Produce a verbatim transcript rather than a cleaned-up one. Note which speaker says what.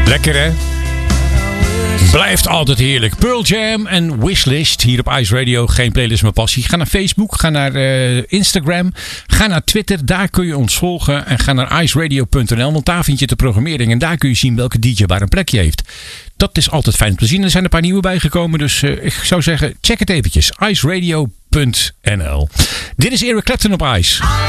Speaker 1: Lekker hè? Blijft altijd heerlijk. Pearl Jam en Wishlist hier op Ice Radio. Geen playlist, maar passie. Ga naar Facebook, ga naar uh, Instagram, ga naar Twitter. Daar kun je ons volgen. En ga naar iceradio punt n l, want daar vind je de programmering. En daar kun je zien welke D J waar een plekje heeft. Dat is altijd fijn om te zien. Er zijn een paar nieuwe bijgekomen. Dus uh, ik zou zeggen, check het eventjes. iceradio punt n l. Dit is Eric Clapton op Ice.